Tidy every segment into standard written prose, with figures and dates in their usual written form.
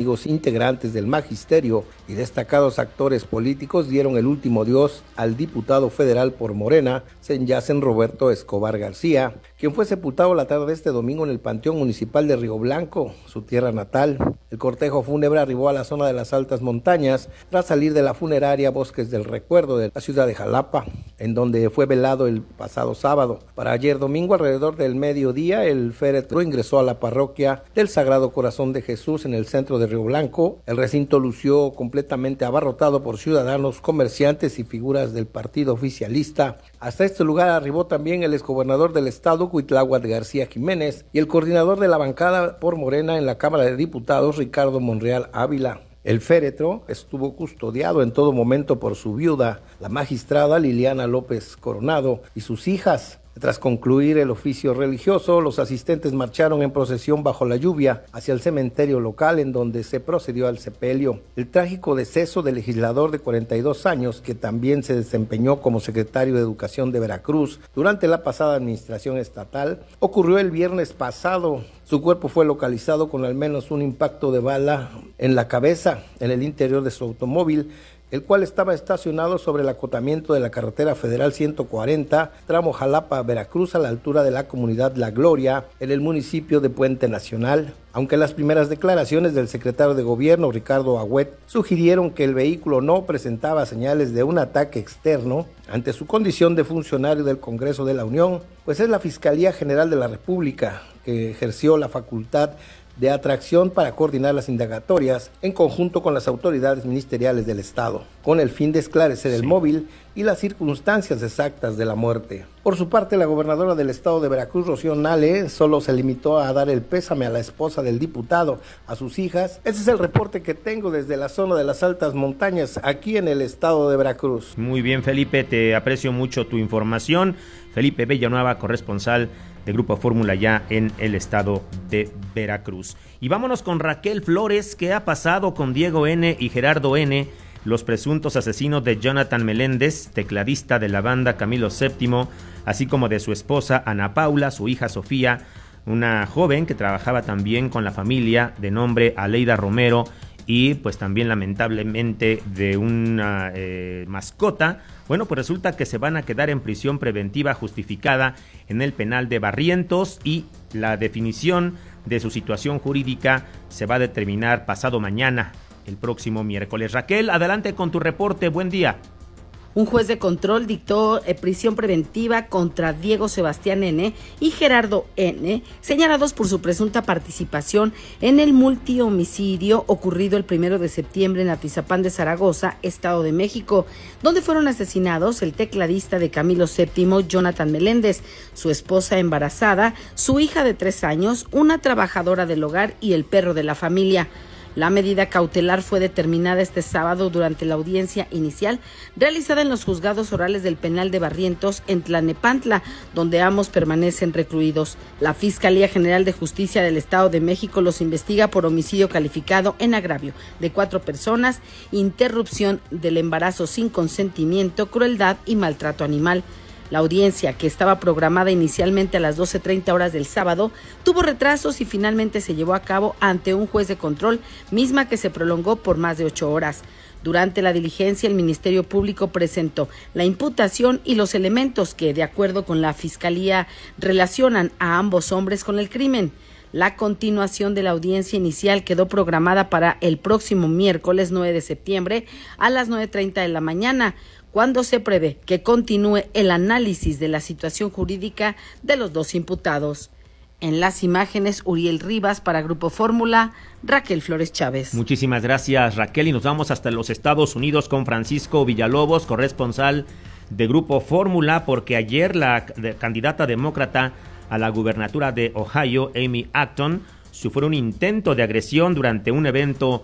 amigos integrantes del magisterio y destacados actores políticos dieron el último adiós al diputado federal por Morena, Senyacen Roberto Escobar García, quien fue sepultado la tarde de este domingo en el Panteón Municipal de Río Blanco, su tierra natal. El cortejo fúnebre arribó a la zona de las altas montañas tras salir de la funeraria Bosques del Recuerdo de la ciudad de Jalapa, en donde fue velado el pasado sábado. Para ayer domingo, alrededor del mediodía, el féretro ingresó a la parroquia del Sagrado Corazón de Jesús en el centro de Río Blanco. El recinto lució completamente abarrotado por ciudadanos, comerciantes y figuras del partido oficialista. Hasta este lugar arribó también el exgobernador del estado, Cuitláhuac García Jiménez, y el coordinador de la bancada por Morena en la Cámara de Diputados, Ricardo Monreal Ávila. El féretro estuvo custodiado en todo momento por su viuda, la magistrada Liliana López Coronado, y sus hijas. Tras concluir el oficio religioso, los asistentes marcharon en procesión bajo la lluvia hacia el cementerio local, en donde se procedió al sepelio. El trágico deceso del legislador de 42 años, que también se desempeñó como secretario de Educación de Veracruz durante la pasada administración estatal, ocurrió el viernes pasado. Su cuerpo fue localizado con al menos un impacto de bala en la cabeza, en el interior de su automóvil, el cual estaba estacionado sobre el acotamiento de la carretera federal 140, tramo Jalapa-Veracruz, a la altura de la comunidad La Gloria, en el municipio de Puente Nacional. Aunque las primeras declaraciones del secretario de Gobierno, Ricardo Agüet, sugirieron que el vehículo no presentaba señales de un ataque externo, ante su condición de funcionario del Congreso de la Unión, pues es la Fiscalía General de la República que ejerció la facultad de atracción para coordinar las indagatorias en conjunto con las autoridades ministeriales del Estado, con el fin de esclarecer el móvil y las circunstancias exactas de la muerte. Por su parte, la gobernadora del Estado de Veracruz, Rocío Nale, solo se limitó a dar el pésame a la esposa del diputado, a sus hijas. Ese es el reporte que tengo desde la zona de las altas montañas, aquí en el Estado de Veracruz. Muy bien, Felipe, te aprecio mucho tu información. Felipe Villanueva, corresponsal de Grupo Fórmula ya en el estado de Veracruz. Y vámonos con Raquel Flores. ¿Qué ha pasado con Diego N. y Gerardo N., los presuntos asesinos de Jonathan Meléndez, tecladista de la banda Camilo VII, así como de su esposa Ana Paula, su hija Sofía, una joven que trabajaba también con la familia de nombre Aleida Romero, y pues también lamentablemente de una mascota? Bueno, pues resulta que se van a quedar en prisión preventiva justificada en el penal de Barrientos, y la definición de su situación jurídica se va a determinar pasado mañana, el próximo miércoles. Raquel, adelante con tu reporte, buen día. Un juez de control dictó prisión preventiva contra Diego Sebastián N. y Gerardo N., señalados por su presunta participación en el multihomicidio ocurrido el 1 de septiembre en Atizapán de Zaragoza, Estado de México, donde fueron asesinados el tecladista de Camilo VII, Jonathan Meléndez, su esposa embarazada, su hija de 3 años, una trabajadora del hogar y el perro de la familia. La medida cautelar fue determinada este sábado durante la audiencia inicial realizada en los juzgados orales del penal de Barrientos en Tlalnepantla, donde ambos permanecen recluidos. La Fiscalía General de Justicia del Estado de México los investiga por homicidio calificado en agravio de 4 personas, interrupción del embarazo sin consentimiento, crueldad y maltrato animal. La audiencia, que estaba programada inicialmente a las 12:30 horas del sábado, tuvo retrasos y finalmente se llevó a cabo ante un juez de control, misma que se prolongó por más de 8 horas. Durante la diligencia, el Ministerio Público presentó la imputación y los elementos que, de acuerdo con la Fiscalía, relacionan a ambos hombres con el crimen. La continuación de la audiencia inicial quedó programada para el próximo miércoles 9 de septiembre a las 9:30 de la mañana, cuando se prevé que continúe el análisis de la situación jurídica de los 2 imputados. En las imágenes, Uriel Rivas para Grupo Fórmula, Raquel Flores Chávez. Muchísimas gracias, Raquel, y nos vamos hasta los Estados Unidos con Francisco Villalobos, corresponsal de Grupo Fórmula, porque ayer la candidata demócrata a la gubernatura de Ohio, Amy Acton, sufrió un intento de agresión durante un evento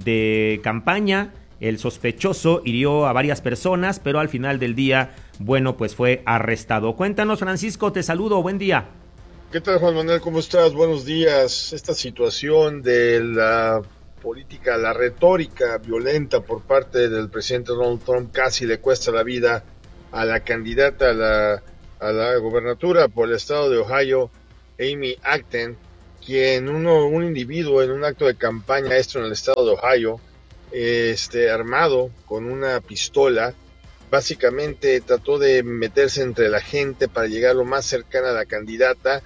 de campaña. El sospechoso hirió a varias personas, pero al final del día, bueno, pues fue arrestado. Cuéntanos, Francisco, te saludo, buen día. ¿Qué tal, Juan Manuel? ¿Cómo estás? Buenos días. Esta situación de la política, la retórica violenta por parte del presidente Donald Trump casi le cuesta la vida a la candidata a la gobernatura por el estado de Ohio, Amy Acton, quien un individuo en un acto de campaña, esto en el estado de Ohio, armado con una pistola, básicamente trató de meterse entre la gente para llegar lo más cercana a la candidata,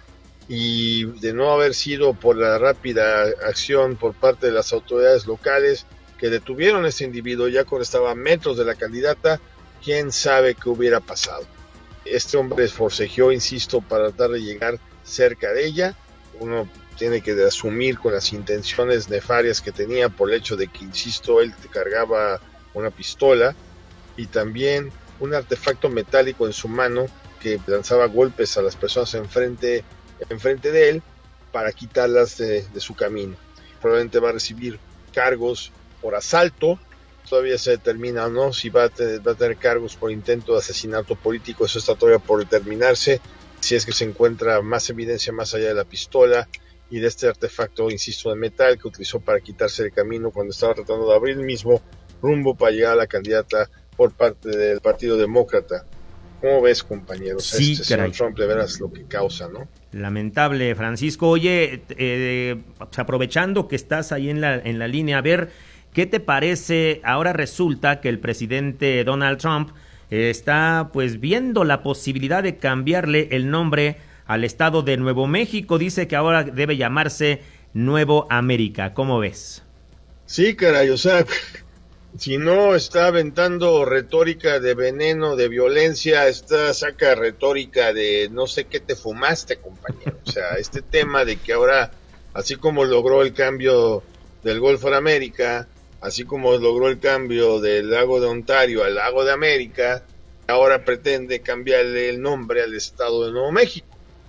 y de no haber sido por la rápida acción por parte de las autoridades locales que detuvieron a ese individuo ya cuando estaba a metros de la candidata, quién sabe qué hubiera pasado. Este hombre forcejeó, insisto, para tratar de llegar cerca de ella. Uno tiene que asumir con las intenciones nefarias que tenía por el hecho de que, insisto, él cargaba una pistola y también un artefacto metálico en su mano que lanzaba golpes a las personas enfrente de él para quitarlas de su camino. Probablemente va a recibir cargos por asalto, todavía se determina o no si va a tener cargos por intento de asesinato político, eso está todavía por determinarse, si es que se encuentra más evidencia más allá de la pistola y de este artefacto, insisto, de metal que utilizó para quitarse el camino cuando estaba tratando de abrir el mismo rumbo para llegar a la candidata por parte del Partido Demócrata. ¿Cómo ves, compañeros? Sí, Señor Trump, de veras lo que causa, ¿no? Lamentable, Francisco. Oye, aprovechando que estás ahí en la línea, a ver, ¿qué te parece? Ahora resulta que el presidente Donald Trump está pues viendo la posibilidad de cambiarle el nombre al estado de Nuevo México. Dice que ahora debe llamarse Nuevo América. ¿Cómo ves? Sí, caray, o sea, si no está aventando retórica de veneno, de violencia, saca retórica de no sé qué te fumaste, compañero. O sea, este tema de que ahora, así como logró el cambio del Golfo de América, así como logró el cambio del lago de Ontario al lago de América, ahora pretende cambiarle el nombre al estado de Nuevo México.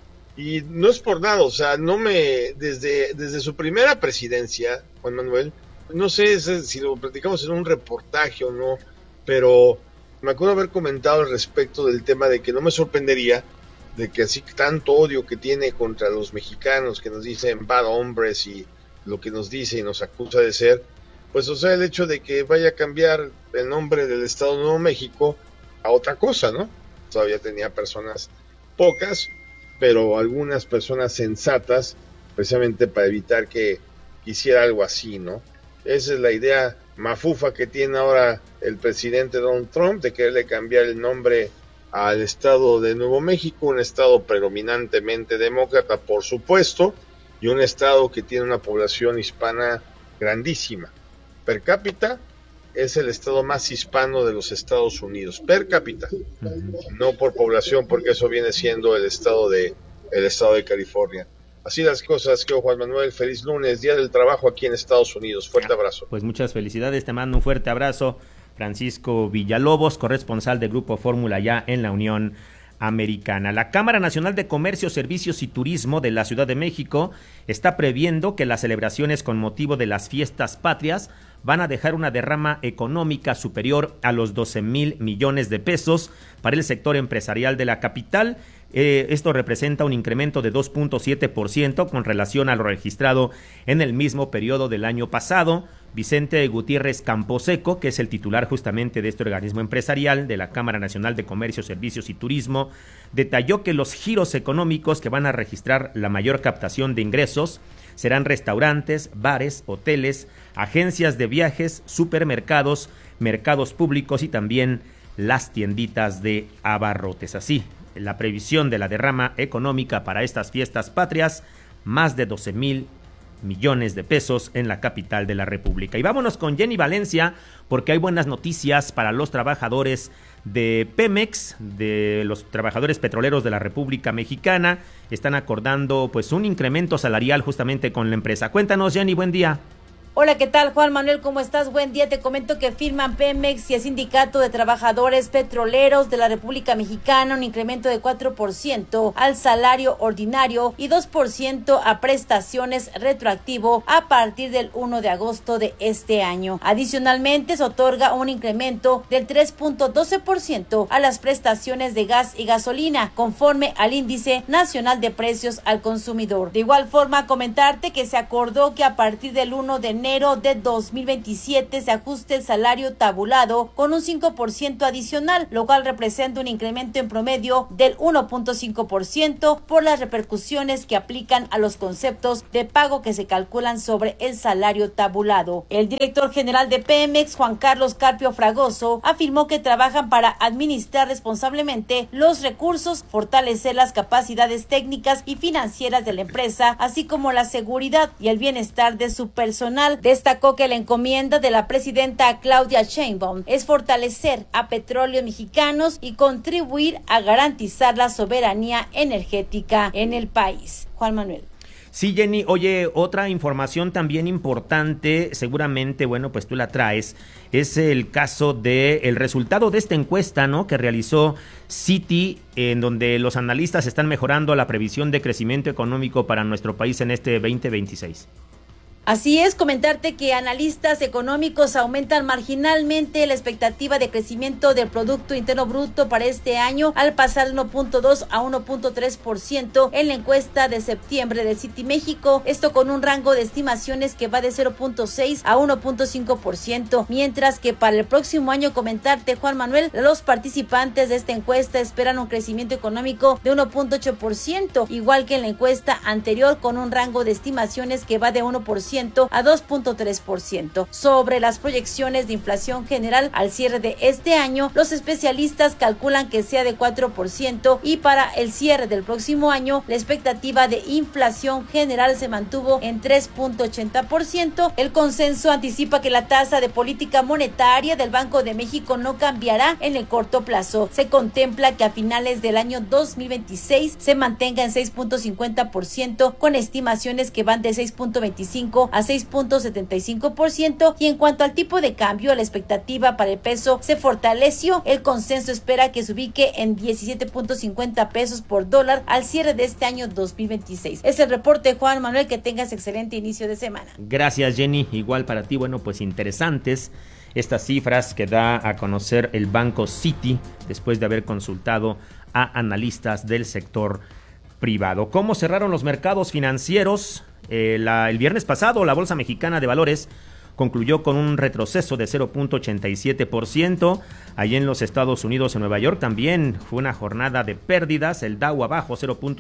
Y no es por nada, o sea, desde su primera presidencia, Juan Manuel, no sé si lo platicamos en un reportaje o no, pero me acuerdo haber comentado al respecto del tema de que no me sorprendería de que así tanto odio que tiene contra los mexicanos, que nos dicen bad hombres y lo que nos dice y nos acusa de ser, pues o sea, el hecho de que vaya a cambiar el nombre del estado de Nuevo México a otra cosa, ¿no? Todavía tenía personas pocas, pero algunas personas sensatas, precisamente para evitar que hiciera algo así, ¿no? Esa es la idea mafufa que tiene ahora el presidente Donald Trump, de quererle cambiar el nombre al estado de Nuevo México, un estado predominantemente demócrata, por supuesto, y un estado que tiene una población hispana grandísima. Per cápita es el estado más hispano de los Estados Unidos, per cápita, no por población, porque eso viene siendo el estado de California. Así las cosas, que Juan Manuel, feliz lunes, Día del Trabajo aquí en Estados Unidos. Fuerte abrazo. Pues muchas felicidades, te mando un fuerte abrazo. Francisco Villalobos, corresponsal de Grupo Fórmula ya en la Unión Americana. La Cámara Nacional de Comercio, Servicios y Turismo de la Ciudad de México está previendo que las celebraciones con motivo de las fiestas patrias van a dejar una derrama económica superior a los 12,000 millones de pesos para el sector empresarial de la capital. Esto representa un incremento de 2.7% con relación a lo registrado en el mismo periodo del año pasado. Vicente Gutiérrez Camposeco, que es el titular justamente de este organismo empresarial de la Cámara Nacional de Comercio, Servicios y Turismo, detalló que los giros económicos que van a registrar la mayor captación de ingresos serán restaurantes, bares, hoteles, agencias de viajes, supermercados, mercados públicos y también las tienditas de abarrotes. Así, la previsión de la derrama económica para estas fiestas patrias, más de 12,000 millones de pesos en la capital de la República. Y vámonos con Jenny Valencia, porque hay buenas noticias para los trabajadores de Pemex, de los trabajadores petroleros de la República Mexicana. Están acordando pues un incremento salarial justamente con la empresa. Cuéntanos, Jenny, buen día. Hola, ¿qué tal, Juan Manuel? ¿Cómo estás? Buen día. Te comento que firman Pemex y el Sindicato de Trabajadores Petroleros de la República Mexicana un incremento de 4% al salario ordinario y 2% a prestaciones retroactivo a partir del 1 de agosto de este año. Adicionalmente, se otorga un incremento del 3.12% a las prestaciones de gas y gasolina, conforme al Índice Nacional de Precios al Consumidor. De igual forma, comentarte que se acordó que a partir del 1 de enero enero de 2027 se ajuste el salario tabulado con un 5% adicional, lo cual representa un incremento en promedio del 1.5% por las repercusiones que aplican a los conceptos de pago que se calculan sobre el salario tabulado. El director general de Pemex, Juan Carlos Carpio Fragoso, afirmó que trabajan para administrar responsablemente los recursos, fortalecer las capacidades técnicas y financieras de la empresa, así como la seguridad y el bienestar de su personal. Destacó que la encomienda de la presidenta Claudia Sheinbaum es fortalecer a Petróleos Mexicanos y contribuir a garantizar la soberanía energética en el país. Juan Manuel. Sí, Jenny, oye, otra información también importante, seguramente, bueno, pues tú la traes, es el caso del resultado de esta encuesta, ¿no?, que realizó Citi, en donde los analistas están mejorando la previsión de crecimiento económico para nuestro país en este 2026. Así es, comentarte que analistas económicos aumentan marginalmente la expectativa de crecimiento del Producto Interno Bruto para este año al pasar de 1.2 a 1.3% en la encuesta de septiembre de Citi México, esto con un rango de estimaciones que va de 0.6 a 1.5%, mientras que para el próximo año, comentarte, Juan Manuel, los participantes de esta encuesta esperan un crecimiento económico de 1.8%, igual que en la encuesta anterior, con un rango de estimaciones que va de 1% a 2.3%. Sobre las proyecciones de inflación general al cierre de este año, los especialistas calculan que sea de 4% y para el cierre del próximo año la expectativa de inflación general se mantuvo en 3.80%. El consenso anticipa que la tasa de política monetaria del Banco de México no cambiará en el corto plazo. Se contempla que a finales del año 2026 se mantenga en 6.50%, con estimaciones que van de 6.25 a 6.75%, y en cuanto al tipo de cambio, la expectativa para el peso se fortaleció. El consenso espera que se ubique en 17.50 pesos por dólar al cierre de este año 2026. Es el reporte, Juan Manuel, que tengas excelente inicio de semana. Gracias, Jenny, igual para ti. Bueno, pues interesantes estas cifras que da a conocer el banco Citi después de haber consultado a analistas del sector privado. ¿Cómo cerraron los mercados financieros? El viernes pasado, la Bolsa Mexicana de Valores concluyó con un retroceso de 0.87%. Allí en los Estados Unidos, en Nueva York, también fue una jornada de pérdidas. El Dow abajo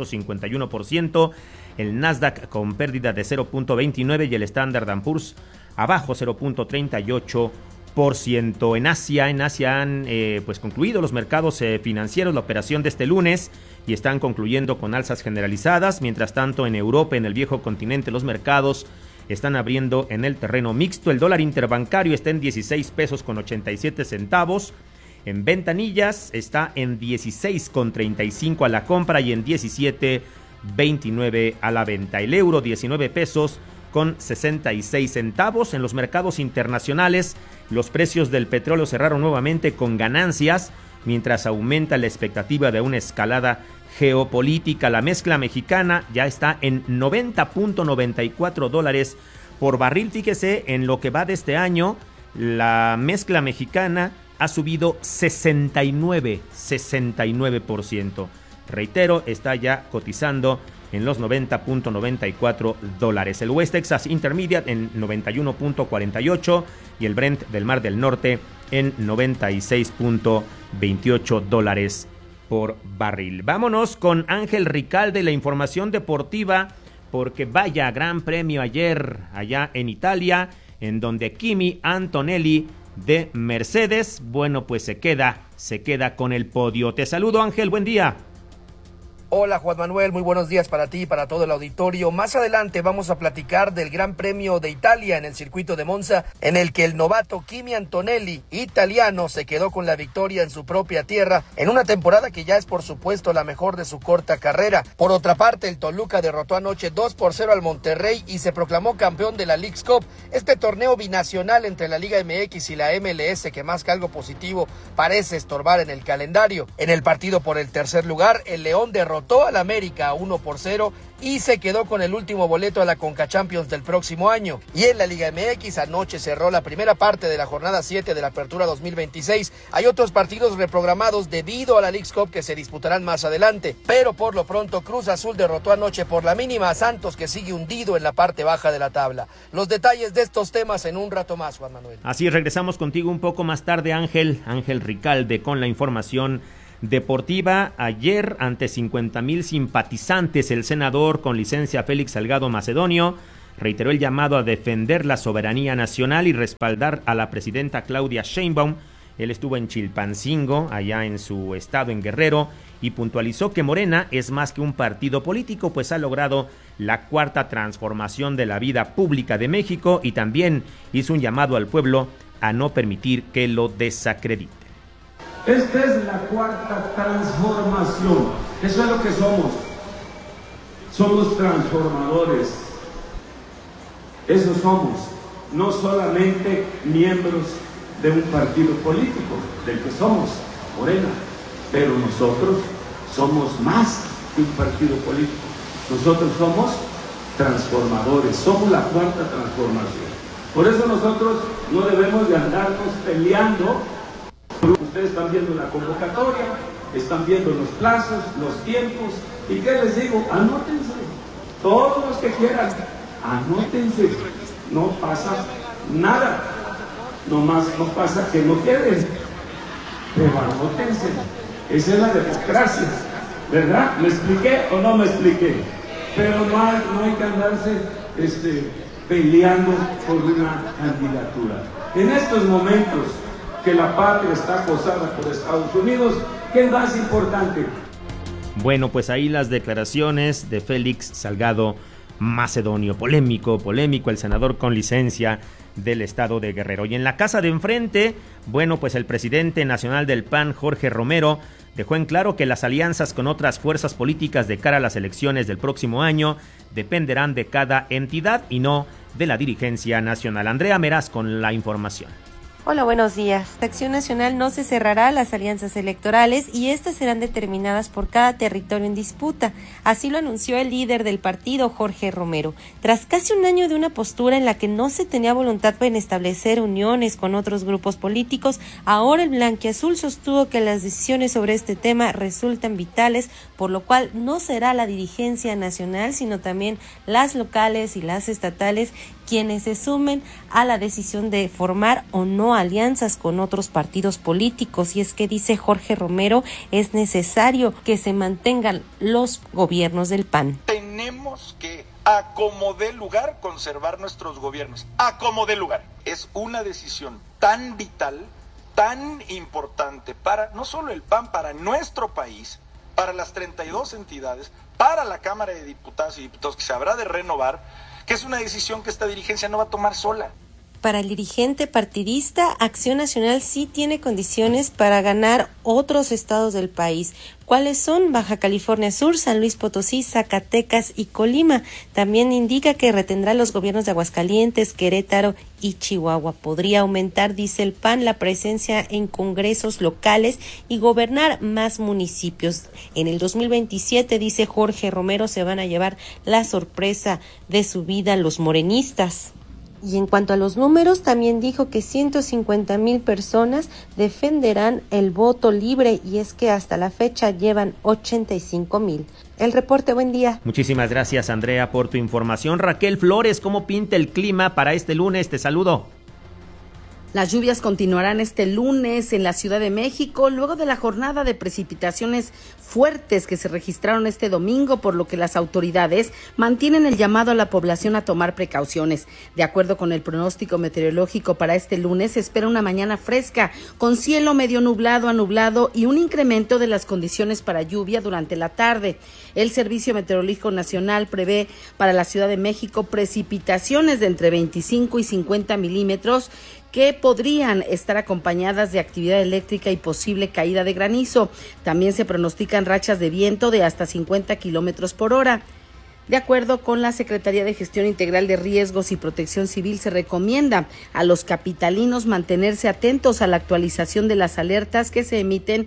0.51%, el Nasdaq con pérdida de 0.29% y el Standard & Poor's abajo 0.38%. En Asia han pues concluido los mercados financieros la operación de este lunes y están concluyendo con alzas generalizadas. Mientras tanto, en Europa, en el viejo continente, los mercados están abriendo en el terreno mixto. El dólar interbancario está en 16 pesos con 87 centavos. En ventanillas está en 16,35 a la compra y en 17,29 a la venta. El euro 19 pesos con 66 centavos. En los mercados internacionales, los precios del petróleo cerraron nuevamente con ganancias, mientras aumenta la expectativa de una escalada geopolítica. La mezcla mexicana ya está en $90.94 por barril. Fíjese, en lo que va de este año, la mezcla mexicana ha subido 69%. Reitero, está ya cotizando en los $90.94. El West Texas Intermediate en 91.48 y el Brent del Mar del Norte en $96.28 por barril. Vámonos con Ángel Ricalde, la información deportiva, porque vaya gran premio ayer allá en Italia, en donde Kimi Antonelli de Mercedes, bueno, pues se queda con el podio. Te saludo, Ángel, buen día. Hola Juan Manuel, muy buenos días para ti y para todo el auditorio. Más adelante vamos a platicar del Gran Premio de Italia en el circuito de Monza, en el que el novato Kimi Antonelli, italiano, se quedó con la victoria en su propia tierra, en una temporada que ya es por supuesto la mejor de su corta carrera. Por otra parte, el Toluca derrotó anoche 2-0 al Monterrey y se proclamó campeón de la Leagues Cup, este torneo binacional entre la Liga MX y la MLS que más que algo positivo parece estorbar en el calendario. En el partido por el tercer lugar, el León derrotó derrotó al América 1-0 y se quedó con el último boleto a la Conca Champions del próximo año. Y en la Liga MX anoche cerró la primera parte de la jornada 7 de la Apertura 2026. Hay otros partidos reprogramados debido a la Leagues Cup que se disputarán más adelante, pero por lo pronto Cruz Azul derrotó anoche por la mínima a Santos, que sigue hundido en la parte baja de la tabla. Los detalles de estos temas en un rato más, Juan Manuel. Así es, regresamos contigo un poco más tarde, Ángel Ricalde, con la información deportiva. Ayer, ante 50,000 simpatizantes, el senador con licencia Félix Salgado Macedonio reiteró el llamado a defender la soberanía nacional y respaldar a la presidenta Claudia Sheinbaum. Él estuvo en Chilpancingo, allá en su estado, en Guerrero, y puntualizó que Morena es más que un partido político, pues ha logrado la cuarta transformación de la vida pública de México, y también hizo un llamado al pueblo a no permitir que lo desacredite. Esta es la cuarta transformación, eso es lo que somos. Somos transformadores, eso somos, no solamente miembros de un partido político, del que somos, Morena, pero nosotros somos más que un partido político, nosotros somos transformadores, somos la cuarta transformación. Por eso nosotros no debemos de andarnos peleando. Ustedes están viendo la convocatoria, están viendo los plazos, los tiempos, y ¿qué les digo? Anótense, todos los que quieran, anótense, no pasa nada, nomás no pasa que no queden, pero anótense, esa es la democracia, ¿verdad? ¿Me expliqué o no me expliqué? Pero no hay que andarse peleando por una candidatura. En estos momentos que la patria está acosada por Estados Unidos, ¿qué es más importante? Bueno, pues ahí las declaraciones de Félix Salgado Macedonio. Polémico el senador con licencia del estado de Guerrero. Y en la casa de enfrente, bueno, pues el presidente nacional del PAN, Jorge Romero, dejó en claro que las alianzas con otras fuerzas políticas de cara a las elecciones del próximo año dependerán de cada entidad y no de la dirigencia nacional. Andrea Meraz con la información. Hola, buenos días. Acción Nacional no se cerrará a las alianzas electorales y estas serán determinadas por cada territorio en disputa. Así lo anunció el líder del partido, Jorge Romero. Tras casi un año de una postura en la que no se tenía voluntad para establecer uniones con otros grupos políticos, ahora el blanquiazul sostuvo que las decisiones sobre este tema resultan vitales, por lo cual no será la dirigencia nacional, sino también las locales y las estatales quienes se sumen a la decisión de formar o no alianzas con otros partidos políticos. Y es que, dice Jorge Romero, es necesario que se mantengan los gobiernos del PAN. Tenemos que, a como dé lugar, conservar nuestros gobiernos. A como dé lugar. Es una decisión tan vital, tan importante para no solo el PAN, para nuestro país, para las 32 entidades, para la Cámara de Diputadas y Diputados, que se habrá de renovar, que es una decisión que esta dirigencia no va a tomar sola. Para el dirigente partidista, Acción Nacional sí tiene condiciones para ganar otros estados del país. ¿Cuáles son? Baja California Sur, San Luis Potosí, Zacatecas y Colima. También indica que retendrá los gobiernos de Aguascalientes, Querétaro y Chihuahua. Podría aumentar, dice el PAN, la presencia en congresos locales y gobernar más municipios. En el 2027, dice Jorge Romero, se van a llevar la sorpresa de su vida los morenistas. Y en cuanto a los números, también dijo que 150,000 personas defenderán el voto libre, y es que hasta la fecha llevan 85,000. El reporte, buen día. Muchísimas gracias, Andrea, por tu información. Raquel Flores, ¿cómo pinta el clima para este lunes? Te saludo. Las lluvias continuarán este lunes en la Ciudad de México, luego de la jornada de precipitaciones fuertes que se registraron este domingo, por lo que las autoridades mantienen el llamado a la población a tomar precauciones. De acuerdo con el pronóstico meteorológico para este lunes, se espera una mañana fresca, con cielo medio nublado a nublado y un incremento de las condiciones para lluvia durante la tarde. El Servicio Meteorológico Nacional prevé para la Ciudad de México precipitaciones de entre 25 y 50 milímetros, que podrían estar acompañadas de actividad eléctrica y posible caída de granizo. También se pronostican rachas de viento de hasta 50 kilómetros por hora. De acuerdo con la Secretaría de Gestión Integral de Riesgos y Protección Civil, se recomienda a los capitalinos mantenerse atentos a la actualización de las alertas que se emiten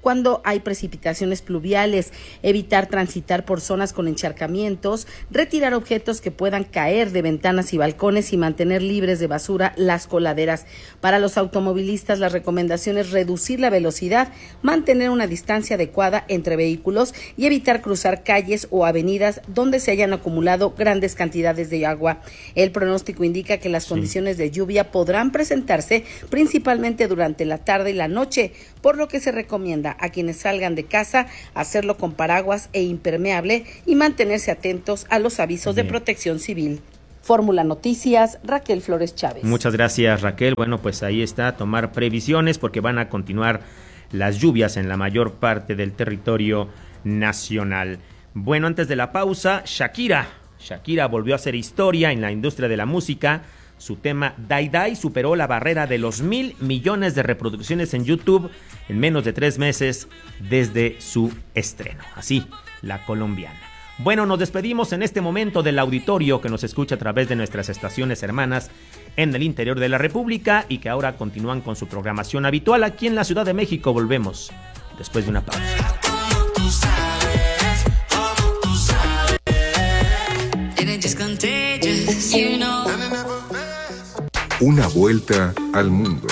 cuando hay precipitaciones pluviales, evitar transitar por zonas con encharcamientos, retirar objetos que puedan caer de ventanas y balcones y mantener libres de basura las coladeras. Para los automovilistas, la recomendación es reducir la velocidad, mantener una distancia adecuada entre vehículos y evitar cruzar calles o avenidas donde se hayan acumulado grandes cantidades de agua. El pronóstico indica que las condiciones de lluvia podrán presentarse principalmente durante la tarde y la noche, por lo que se recomienda a quienes salgan de casa hacerlo con paraguas e impermeable y mantenerse atentos a los avisos de protección civil. Fórmula Noticias, Raquel Flores Chávez. Muchas gracias, Raquel. Bueno, pues ahí está, tomar previsiones porque van a continuar las lluvias en la mayor parte del territorio nacional. Bueno, antes de la pausa, Shakira volvió a hacer historia en la industria de la música. Su tema Die Die superó la barrera de los 1,000 millones de reproducciones en YouTube en menos de 3 meses desde su estreno. Así, la colombiana. Bueno, nos despedimos en este momento del auditorio que nos escucha a través de nuestras estaciones hermanas en el interior de la República y que ahora continúan con su programación habitual aquí en la Ciudad de México. Volvemos después de una pausa. Una vuelta al mundo.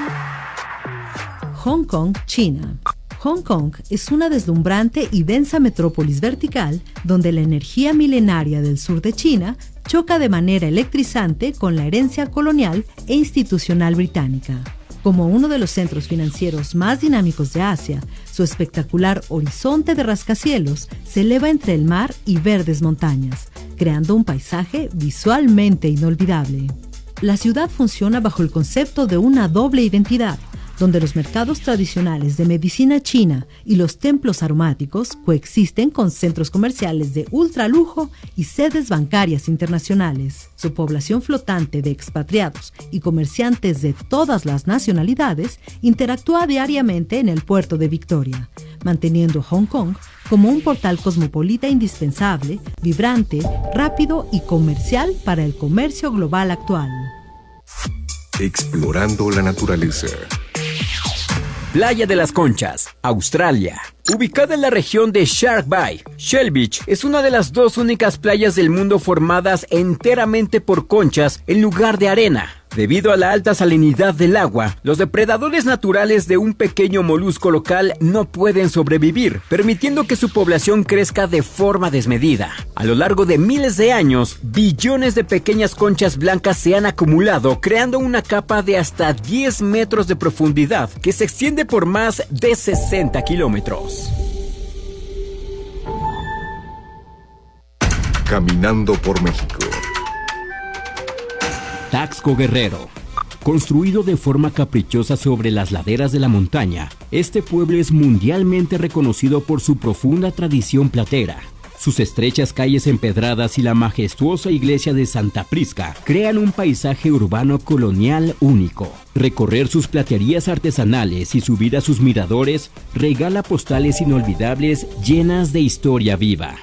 Hong Kong, China. Hong Kong es una deslumbrante y densa metrópolis vertical donde la energía milenaria del sur de China choca de manera electrizante con la herencia colonial e institucional británica. Como uno de los centros financieros más dinámicos de Asia, su espectacular horizonte de rascacielos se eleva entre el mar y verdes montañas, creando un paisaje visualmente inolvidable. La ciudad funciona bajo el concepto de una doble identidad, donde los mercados tradicionales de medicina china y los templos aromáticos coexisten con centros comerciales de ultralujo y sedes bancarias internacionales. Su población flotante de expatriados y comerciantes de todas las nacionalidades interactúa diariamente en el puerto de Victoria, manteniendo Hong Kong como un portal cosmopolita indispensable, vibrante, rápido y comercial para el comercio global actual. Explorando la naturaleza. Playa de las Conchas, Australia. Ubicada en la región de Shark Bay, Shell Beach es una de las 2 únicas playas del mundo formadas enteramente por conchas en lugar de arena. Debido a la alta salinidad del agua, los depredadores naturales de un pequeño molusco local no pueden sobrevivir, permitiendo que su población crezca de forma desmedida. A lo largo de miles de años, billones de pequeñas conchas blancas se han acumulado, creando una capa de hasta 10 metros de profundidad que se extiende por más de 60 kilómetros. Caminando por México. Taxco Guerrero. Construido de forma caprichosa sobre las laderas de la montaña, este pueblo es mundialmente reconocido por su profunda tradición platera. Sus estrechas calles empedradas y la majestuosa iglesia de Santa Prisca crean un paisaje urbano colonial único. Recorrer sus platerías artesanales y subir a sus miradores regala postales inolvidables llenas de historia viva.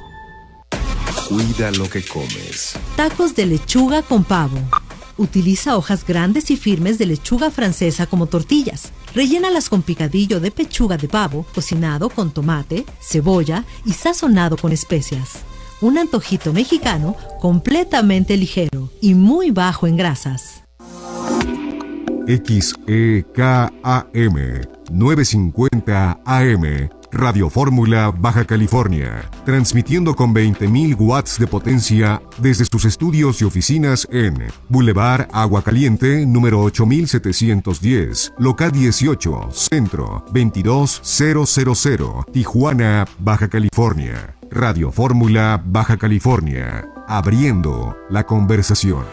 Cuida lo que comes. Tacos de lechuga con pavo. Utiliza hojas grandes y firmes de lechuga francesa como tortillas. Rellénalas con picadillo de pechuga de pavo, cocinado con tomate, cebolla y sazonado con especias. Un antojito mexicano completamente ligero y muy bajo en grasas. XEKAM 950 AM Radio Fórmula, Baja California, transmitiendo con 20.000 watts de potencia desde sus estudios y oficinas en Boulevard Agua Caliente, número 8710, local 18, Centro, 22000, Tijuana, Baja California. Radio Fórmula, Baja California, abriendo la conversación.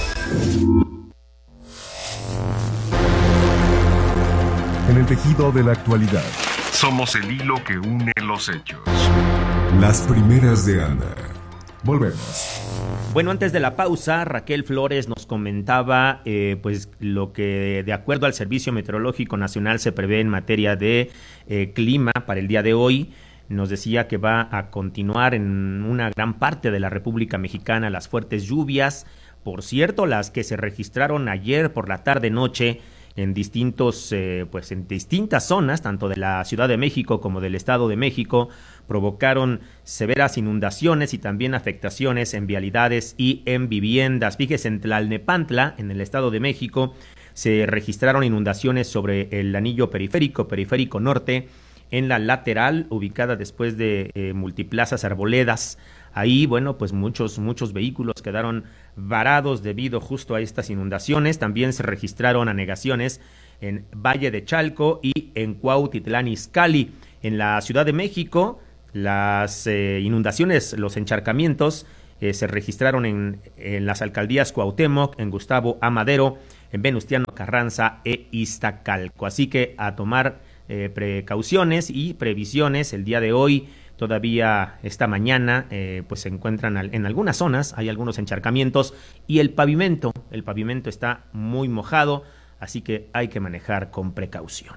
En el tejido de la actualidad. Somos el hilo que une los hechos. Las primeras de Ana. Volvemos. Bueno, antes de la pausa, Raquel Flores nos comentaba pues lo que de acuerdo al Servicio Meteorológico Nacional se prevé en materia de clima para el día de hoy. Nos decía que va a continuar en una gran parte de la República Mexicana las fuertes lluvias. Por cierto, las que se registraron ayer por la tarde-noche en distintas zonas, tanto de la Ciudad de México como del Estado de México, provocaron severas inundaciones y también afectaciones en vialidades y en viviendas. Fíjese, en Tlalnepantla, en el Estado de México, se registraron inundaciones sobre el anillo periférico norte, en la lateral, ubicada después de multiplazas arboledas. Ahí, bueno, pues muchos vehículos quedaron varados debido justo a estas inundaciones. También se registraron anegaciones en Valle de Chalco y en Cuautitlán Izcalli. En la Ciudad de México, las inundaciones, los encharcamientos se registraron en las alcaldías Cuauhtémoc, en Gustavo A. Madero, en Venustiano Carranza e Iztacalco. Así que a tomar precauciones y previsiones. El día de hoy, todavía esta mañana, pues se encuentran en algunas zonas, hay algunos encharcamientos y el pavimento está muy mojado, así que hay que manejar con precaución.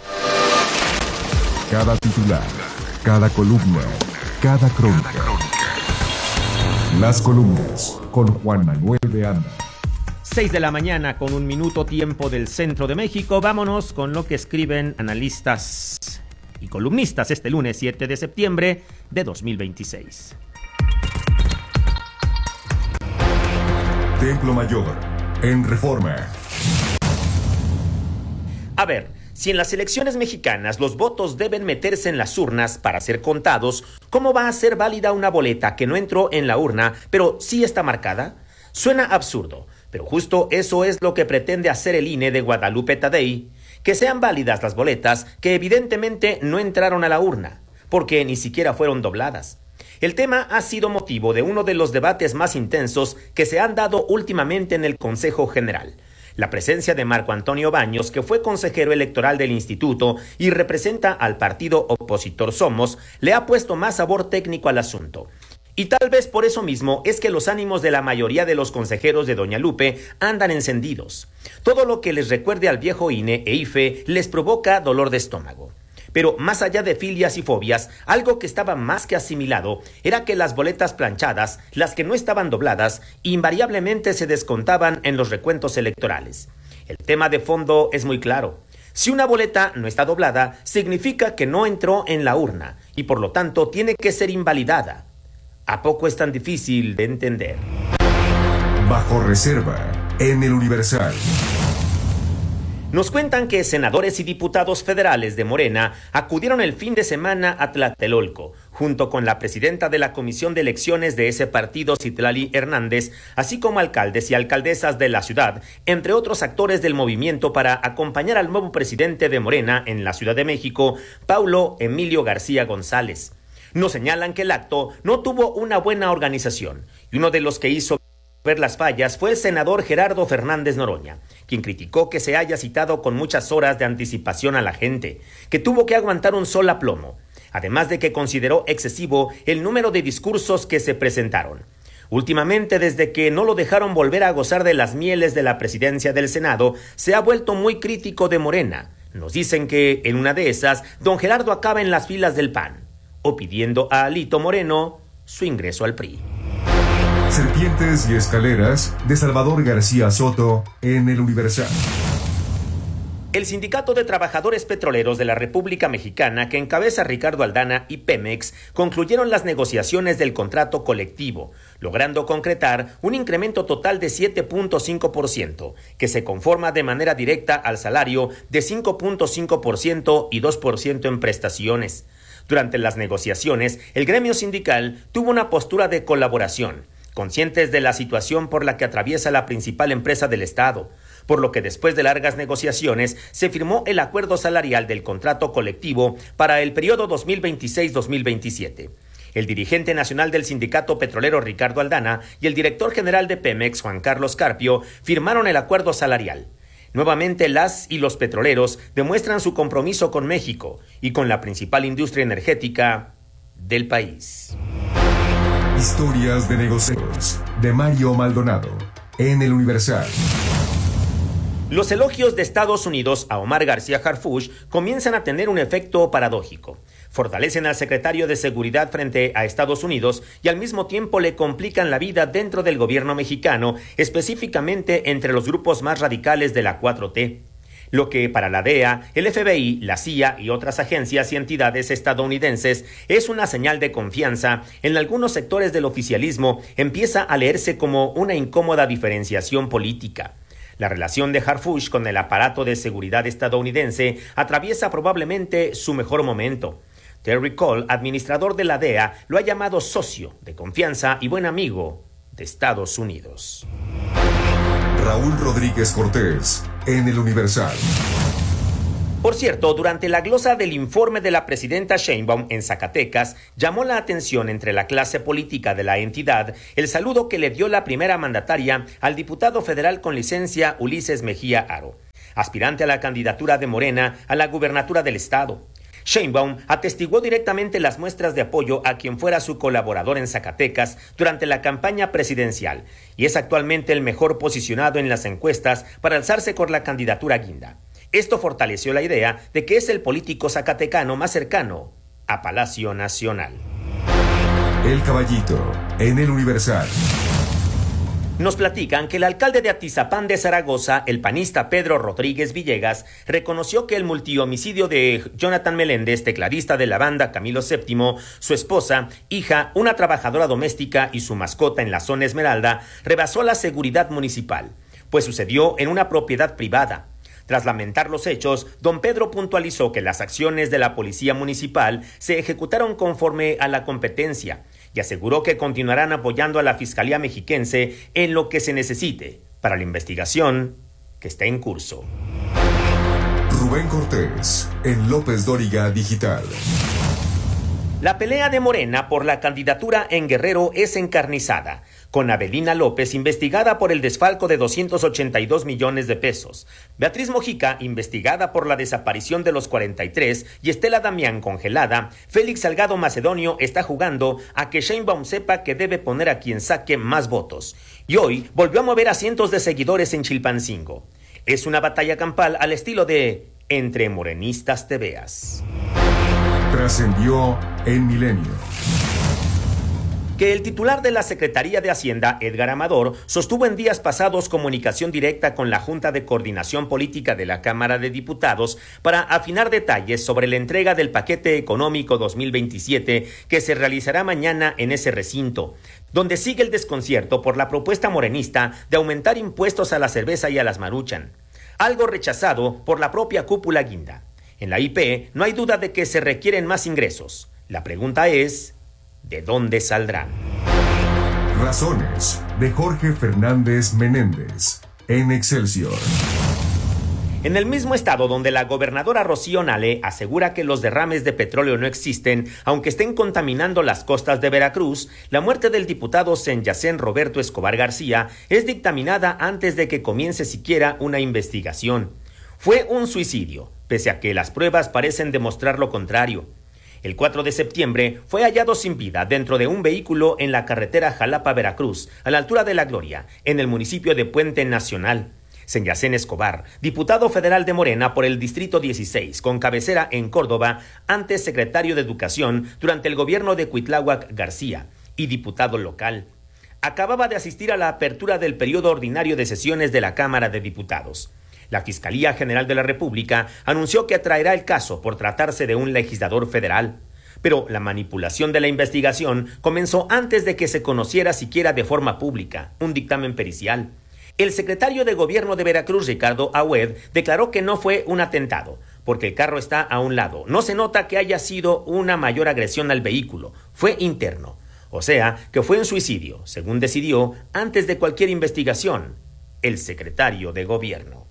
Cada titular, cada columna, cada crónica. Las columnas con Juan Manuel de Anda. 6 de la mañana con 1 minuto, tiempo del centro de México. Vámonos con lo que escriben analistas y columnistas este lunes 7 de septiembre de 2026. Templo Mayor, en Reforma. A ver, si en las elecciones mexicanas los votos deben meterse en las urnas para ser contados, ¿cómo va a ser válida una boleta que no entró en la urna, pero sí está marcada? Suena absurdo, pero justo eso es lo que pretende hacer el INE de Guadalupe Tadei, que sean válidas las boletas que evidentemente no entraron a la urna, porque ni siquiera fueron dobladas. El tema ha sido motivo de uno de los debates más intensos que se han dado últimamente en el Consejo General. La presencia de Marco Antonio Baños, que fue consejero electoral del instituto y representa al partido opositor Somos, le ha puesto más sabor técnico al asunto. Y tal vez por eso mismo es que los ánimos de la mayoría de los consejeros de Doña Lupe andan encendidos. Todo lo que les recuerde al viejo INE e IFE les provoca dolor de estómago. Pero más allá de filias y fobias, algo que estaba más que asimilado era que las boletas planchadas, las que no estaban dobladas, invariablemente se descontaban en los recuentos electorales. El tema de fondo es muy claro. Si una boleta no está doblada, significa que no entró en la urna y por lo tanto tiene que ser invalidada. ¿A poco es tan difícil de entender? Bajo reserva, en el Universal. Nos cuentan que senadores y diputados federales de Morena acudieron el fin de semana a Tlatelolco, junto con la presidenta de la Comisión de Elecciones de ese partido, Citlali Hernández, así como alcaldes y alcaldesas de la ciudad, entre otros actores del movimiento, para acompañar al nuevo presidente de Morena en la Ciudad de México, Paulo Emilio García González. Nos señalan que el acto no tuvo una buena organización, y uno de los que hizo ver las fallas fue el senador Gerardo Fernández Noroña, quien criticó que se haya citado con muchas horas de anticipación a la gente, que tuvo que aguantar un sol a plomo, además de que consideró excesivo el número de discursos que se presentaron. Últimamente, desde que no lo dejaron volver a gozar de las mieles de la presidencia del Senado, se ha vuelto muy crítico de Morena. Nos dicen que en una de esas, don Gerardo acaba en las filas del PAN, o pidiendo a Alito Moreno su ingreso al PRI. Serpientes y escaleras, de Salvador García Soto, en el Universal. El Sindicato de Trabajadores Petroleros de la República Mexicana, que encabeza Ricardo Aldana, y Pemex, concluyeron las negociaciones del contrato colectivo, logrando concretar un incremento total de 7.5%, que se conforma de manera directa al salario de 5.5% y 2% en prestaciones. Durante las negociaciones, el gremio sindical tuvo una postura de colaboración, conscientes de la situación por la que atraviesa la principal empresa del Estado, por lo que después de largas negociaciones se firmó el acuerdo salarial del contrato colectivo para el periodo 2026-2027. El dirigente nacional del sindicato petrolero Ricardo Aldana y el director general de Pemex, Juan Carlos Carpio, firmaron el acuerdo salarial. Nuevamente las y los petroleros demuestran su compromiso con México y con la principal industria energética del país. Historias de negocios, de Mario Maldonado, en el Universal. Los elogios de Estados Unidos a Omar García Harfuch comienzan a tener un efecto paradójico. Fortalecen al secretario de Seguridad frente a Estados Unidos y al mismo tiempo le complican la vida dentro del gobierno mexicano, específicamente entre los grupos más radicales de la 4T. Lo que para la DEA, el FBI, la CIA y otras agencias y entidades estadounidenses es una señal de confianza, en algunos sectores del oficialismo empieza a leerse como una incómoda diferenciación política. La relación de Harfuch con el aparato de seguridad estadounidense atraviesa probablemente su mejor momento. Terry Cole, administrador de la DEA, lo ha llamado socio de confianza y buen amigo de Estados Unidos. Raúl Rodríguez Cortés, en El Universal. Por cierto, durante la glosa del informe de la presidenta Sheinbaum en Zacatecas, llamó la atención entre la clase política de la entidad el saludo que le dio la primera mandataria al diputado federal con licencia Ulises Mejía Aro, aspirante a la candidatura de Morena a la gubernatura del estado. Sheinbaum atestiguó directamente las muestras de apoyo a quien fuera su colaborador en Zacatecas durante la campaña presidencial y es actualmente el mejor posicionado en las encuestas para alzarse con la candidatura guinda. Esto fortaleció la idea de que es el político zacatecano más cercano a Palacio Nacional. El Caballito, en El Universal. Nos platican que el alcalde de Atizapán de Zaragoza, el panista Pedro Rodríguez Villegas, reconoció que el multihomicidio de Jonathan Meléndez, tecladista de la banda Camilo VII, su esposa, hija, una trabajadora doméstica y su mascota en la zona Esmeralda, rebasó la seguridad municipal, pues sucedió en una propiedad privada. Tras lamentar los hechos, don Pedro puntualizó que las acciones de la policía municipal se ejecutaron conforme a la competencia y aseguró que continuarán apoyando a la Fiscalía Mexiquense en lo que se necesite para la investigación que está en curso. Rubén Cortés, en López Dóriga Digital. La pelea de Morena por la candidatura en Guerrero es encarnizada, con Avelina López investigada por el desfalco de 282 millones de pesos, Beatriz Mojica investigada por la desaparición de los 43 y Estela Damián congelada. Félix Salgado Macedonio está jugando a que Sheinbaum sepa que debe poner a quien saque más votos. Y hoy volvió a mover a cientos de seguidores en Chilpancingo. Es una batalla campal al estilo de Entre Morenistas te veas. Trascendió en Milenio. Que el titular de la Secretaría de Hacienda, Edgar Amador, sostuvo en días pasados comunicación directa con la Junta de Coordinación Política de la Cámara de Diputados para afinar detalles sobre la entrega del paquete económico 2027 que se realizará mañana en ese recinto, donde sigue el desconcierto por la propuesta morenista de aumentar impuestos a la cerveza y a las Maruchan, algo rechazado por la propia cúpula guinda. En la IP no hay duda de que se requieren más ingresos. La pregunta es, ¿de dónde saldrán? Razones, de Jorge Fernández Menéndez, en Excelsior. En el mismo estado donde la gobernadora Rocío Nale asegura que los derrames de petróleo no existen, aunque estén contaminando las costas de Veracruz, la muerte del diputado Senyacén Roberto Escobar García es dictaminada antes de que comience siquiera una investigación. Fue un suicidio, pese a que las pruebas parecen demostrar lo contrario. El 4 de septiembre fue hallado sin vida dentro de un vehículo en la carretera Jalapa-Veracruz, a la altura de La Gloria, en el municipio de Puente Nacional. Senyacén Escobar, diputado federal de Morena por el Distrito 16, con cabecera en Córdoba, antes secretario de Educación durante el gobierno de Cuitláhuac García, y diputado local. Acababa de asistir a la apertura del periodo ordinario de sesiones de la Cámara de Diputados. La Fiscalía General de la República anunció que traerá el caso por tratarse de un legislador federal. Pero la manipulación de la investigación comenzó antes de que se conociera siquiera de forma pública un dictamen pericial. El secretario de Gobierno de Veracruz, Ricardo Agüed, declaró que no fue un atentado, porque el carro está a un lado. No se nota que haya sido una mayor agresión al vehículo, fue interno. O sea, que fue un suicidio, según decidió, antes de cualquier investigación, el secretario de Gobierno.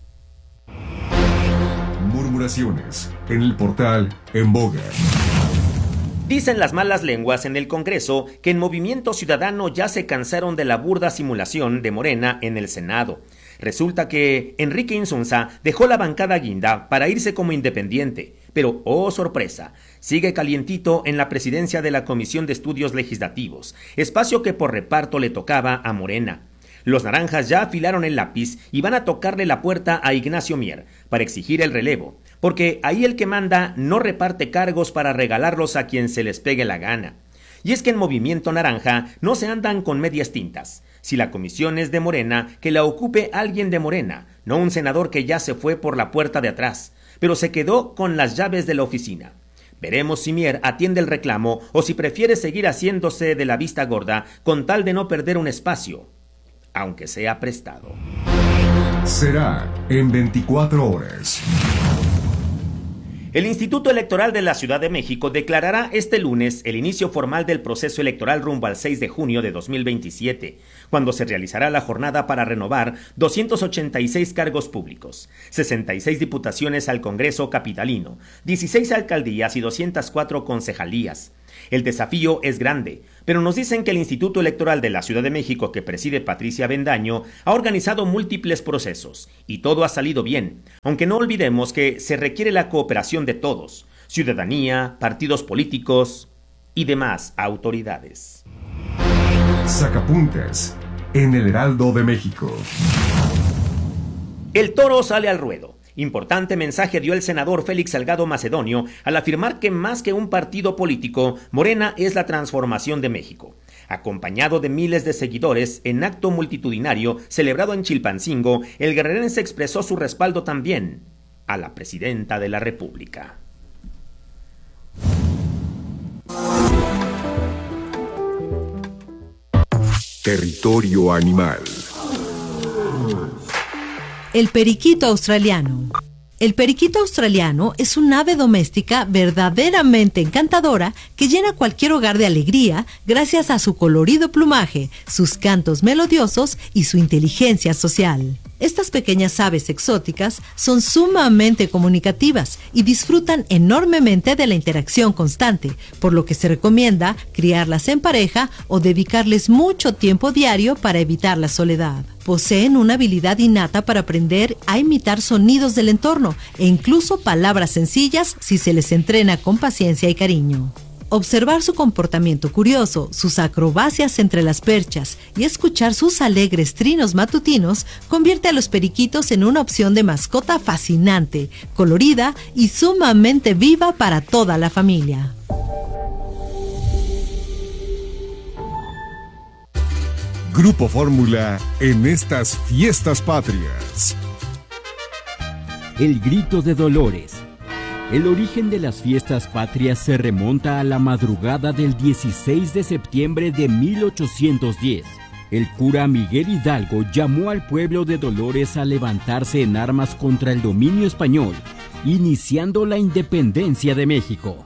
Murmuraciones en el portal En Boga. Dicen las malas lenguas en el Congreso que en Movimiento Ciudadano ya se cansaron de la burda simulación de Morena en el Senado. Resulta que Enrique Insunza dejó la bancada guinda para irse como independiente, pero ¡oh sorpresa! Sigue calientito en la presidencia de la Comisión de Estudios Legislativos, espacio que por reparto le tocaba a Morena. Los naranjas ya afilaron el lápiz y van a tocarle la puerta a Ignacio Mier para exigir el relevo, porque ahí el que manda no reparte cargos para regalarlos a quien se les pegue la gana. Y es que en Movimiento Naranja no se andan con medias tintas. Si la comisión es de Morena, que la ocupe alguien de Morena, no un senador que ya se fue por la puerta de atrás, pero se quedó con las llaves de la oficina. Veremos si Mier atiende el reclamo o si prefiere seguir haciéndose de la vista gorda con tal de no perder un espacio, aunque sea prestado. Será en 24 horas. El Instituto Electoral de la Ciudad de México declarará este lunes el inicio formal del proceso electoral rumbo al 6 de junio de 2027, cuando se realizará la jornada para renovar 286 cargos públicos, 66 diputaciones al Congreso capitalino, 16 alcaldías y 204 concejalías. El desafío es grande, pero nos dicen que el Instituto Electoral de la Ciudad de México, que preside Patricia Bendaño, ha organizado múltiples procesos y todo ha salido bien, aunque no olvidemos que se requiere la cooperación de todos, ciudadanía, partidos políticos y demás autoridades. Sacapuntas en el Heraldo de México. El toro sale al ruedo. Importante mensaje dio el senador Félix Salgado Macedonio al afirmar que más que un partido político, Morena es la transformación de México. Acompañado de miles de seguidores, en acto multitudinario celebrado en Chilpancingo, el guerrerense expresó su respaldo también a la presidenta de la República. Territorio animal. El periquito australiano. El periquito australiano es un ave doméstica verdaderamente encantadora que llena cualquier hogar de alegría gracias a su colorido plumaje, sus cantos melodiosos y su inteligencia social. Estas pequeñas aves exóticas son sumamente comunicativas y disfrutan enormemente de la interacción constante, por lo que se recomienda criarlas en pareja o dedicarles mucho tiempo diario para evitar la soledad. Poseen una habilidad innata para aprender a imitar sonidos del entorno e incluso palabras sencillas si se les entrena con paciencia y cariño. Observar su comportamiento curioso, sus acrobacias entre las perchas y escuchar sus alegres trinos matutinos convierte a los periquitos en una opción de mascota fascinante, colorida y sumamente viva para toda la familia. Grupo Fórmula en estas fiestas patrias. El grito de Dolores. El origen de las fiestas patrias se remonta a la madrugada del 16 de septiembre de 1810. El cura Miguel Hidalgo llamó al pueblo de Dolores a levantarse en armas contra el dominio español, iniciando la independencia de México.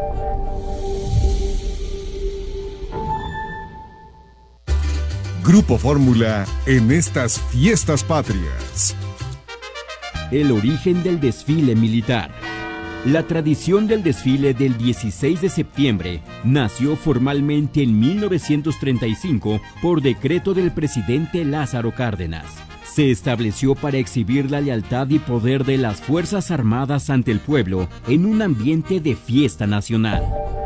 Grupo Fórmula en estas fiestas patrias. El origen del desfile militar. La tradición del desfile del 16 de septiembre nació formalmente en 1935 por decreto del presidente Lázaro Cárdenas. Se estableció para exhibir la lealtad y poder de las Fuerzas Armadas ante el pueblo en un ambiente de fiesta nacional.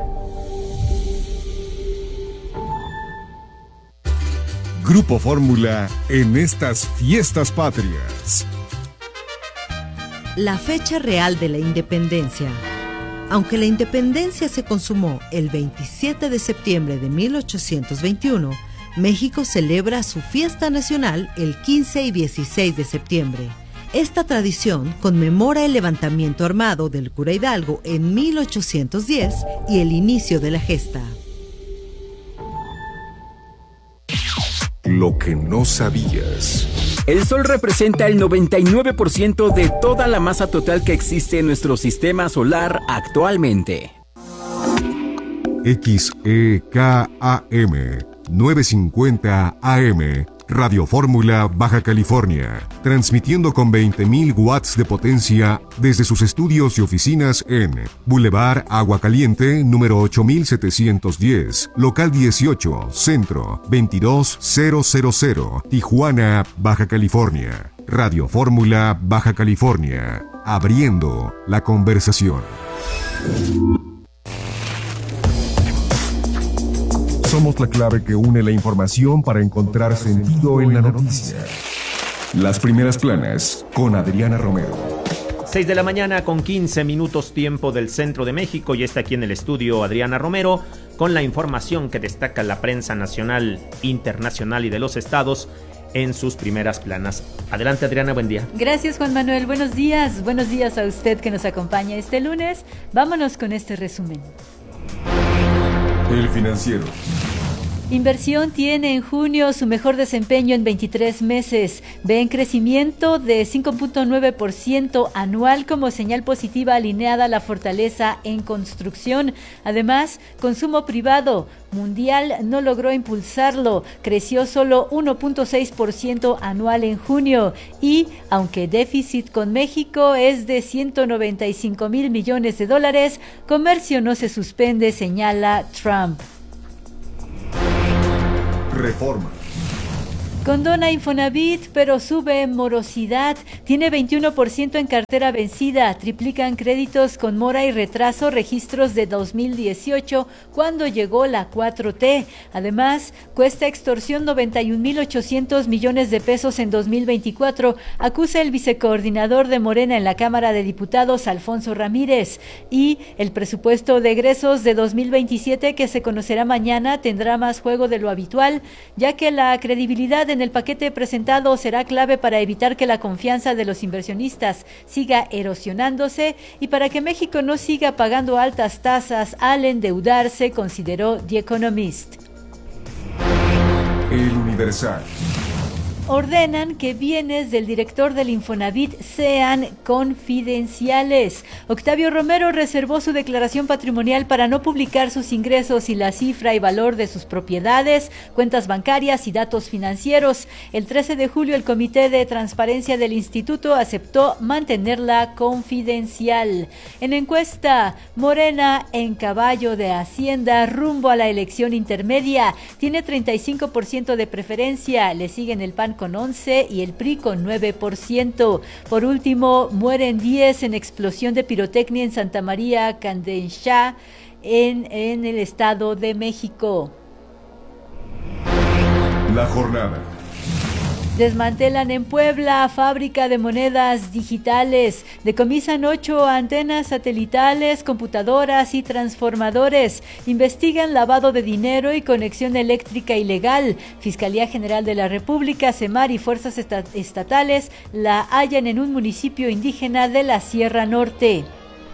Grupo Fórmula en estas fiestas patrias. La fecha real de la independencia. Aunque la independencia se consumó el 27 de septiembre de 1821, México celebra su fiesta nacional el 15 y 16 de septiembre. Esta tradición conmemora el levantamiento armado del cura Hidalgo en 1810 y el inicio de la gesta. Lo que no sabías. El Sol representa el 99% de toda la masa total que existe en nuestro sistema solar actualmente. XEKAM 950 AM Radio Fórmula Baja California, transmitiendo con 20.000 watts de potencia desde sus estudios y oficinas en Boulevard Agua Caliente, número 8710, local 18, centro 22000, Tijuana, Baja California. Radio Fórmula Baja California, abriendo la conversación. Somos la clave que une la información para encontrar sentido en la noticia. Las primeras planas con Adriana Romero. 6 de la mañana con 15 minutos tiempo del centro de México y está aquí en el estudio Adriana Romero con la información que destaca la prensa nacional, internacional y de los estados en sus primeras planas. Adelante, Adriana, buen día. Gracias, Juan Manuel. Buenos días a usted que nos acompaña este lunes. Vámonos con este resumen. El Financiero. Inversión tiene en junio su mejor desempeño en 23 meses. Ve en crecimiento de 5.9% anual como señal positiva alineada a la fortaleza en construcción. Además, consumo privado mundial no logró impulsarlo, creció solo 1.6% anual en junio y, aunque déficit con México es de 195,000 millones de dólares, comercio no se suspende, señala Trump. Reforma. Condona Infonavit, pero sube morosidad. Tiene 21% en cartera vencida. Triplican créditos con mora y retraso registros de 2018, cuando llegó la 4T. Además, cuesta extorsión 91,800 millones de pesos en 2024, acusa el vicecoordinador de Morena en la Cámara de Diputados, Alfonso Ramírez. Y el presupuesto de egresos de 2027, que se conocerá mañana, tendrá más juego de lo habitual, ya que la credibilidad en el paquete presentado será clave para evitar que la confianza de los inversionistas siga erosionándose y para que México no siga pagando altas tasas al endeudarse, consideró The Economist. El Universal. Ordenan que bienes del director del Infonavit sean confidenciales. Octavio Romero reservó su declaración patrimonial para no publicar sus ingresos y la cifra y valor de sus propiedades, cuentas bancarias y datos financieros. El 13 de julio el Comité de Transparencia del Instituto aceptó mantenerla confidencial. En encuesta, Morena en caballo de Hacienda rumbo a la elección intermedia. Tiene 35% de preferencia. Le siguen el PAN con 11% y el PRI con 9%. Por último, mueren 10 en explosión de pirotecnia en Santa María Candenchá, en el Estado de México. La jornada. Desmantelan en Puebla fábrica de monedas digitales. Decomisan 8 antenas satelitales, computadoras y transformadores. Investigan lavado de dinero y conexión eléctrica ilegal. Fiscalía General de la República, SEMAR y fuerzas estatales la hallan en un municipio indígena de la Sierra Norte.